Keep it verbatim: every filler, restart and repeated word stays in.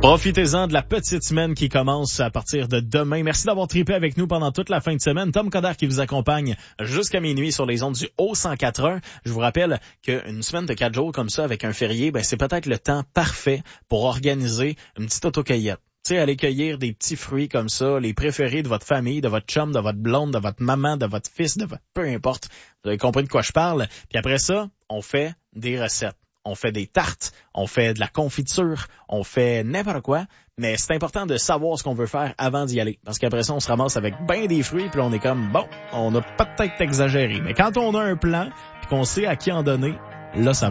Profitez-en de la petite semaine qui commence à partir de demain. Merci d'avoir trippé avec nous pendant toute la fin de semaine. Tom Coderre qui vous accompagne jusqu'à minuit sur les ondes du Haut cent quatre point un. Je vous rappelle qu'une semaine de quatre jours comme ça avec un férié, ben c'est peut-être le temps parfait pour organiser une petite autocueillette. Tu sais, aller cueillir des petits fruits comme ça, les préférés de votre famille, de votre chum, de votre blonde, de votre maman, de votre fils, de votre... peu importe. Vous avez compris de quoi je parle. Puis après ça, on fait des recettes. On fait des tartes, on fait de la confiture, on fait n'importe quoi, mais c'est important de savoir ce qu'on veut faire avant d'y aller. Parce qu'après ça, on se ramasse avec ben des fruits, puis on est comme, bon, on a peut-être exagéré. Mais quand on a un plan, puis qu'on sait à qui en donner, là, ça